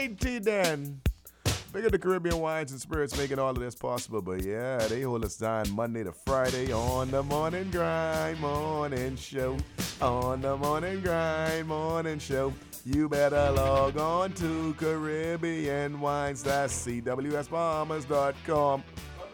righty then. Big of the Caribbean Wines and Spirits making all of this possible. But yeah, they hold us down Monday to Friday on the Morning Grind Morning Show. On the Morning Grind Morning Show. You better log on to Caribbean Wines. That's CWSBahamas.com.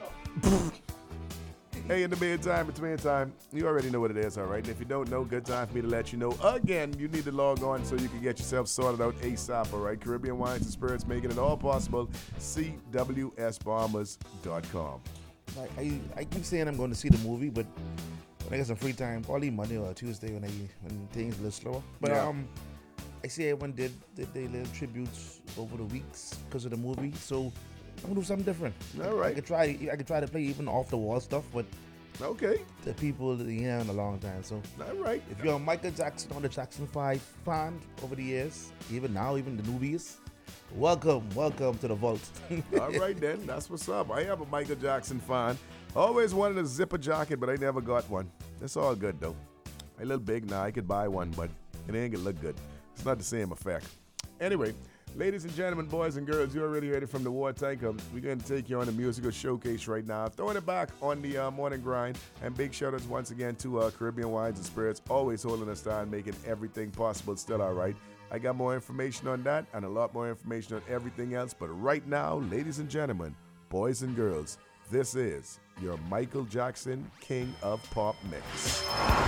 Hey, in the meantime, between time, you already know what it is, all right? And if you don't know, good time for me to let you know. Again, you need to log on so you can get yourself sorted out ASAP, all right? Caribbean Wines and Spirits making it all possible. CWSBahamas.com. I keep saying I'm going to see the movie, but when I get some free time, probably Monday or Tuesday when things a little slower. But Yeah. I see everyone did their little tributes over the weeks because of the movie, so I'm gonna do something different. All right. I could try to play even off the wall stuff, but Okay. the people that hear in a long time. So All right. if you're a Michael Jackson or the Jackson 5 fan over the years, even now, even the newbies, welcome to the vault. All right, then. That's what's up. I am a Michael Jackson fan. Always wanted a zipper jacket, but I never got one. It's all good, though. A little big now. I could buy one, but it ain't gonna look good. It's not the same effect. Anyway, ladies and gentlemen, boys and girls, you already heard it from the War Tanker. We're going to take you on a musical showcase right now. Throwing it back on the morning grind. And big shout outs once again to Caribbean Wines and Spirits, always holding us down, making everything possible still all right. I got more information on that and a lot more information on everything else. But right now, ladies and gentlemen, boys and girls, this is your Michael Jackson King of Pop Mix.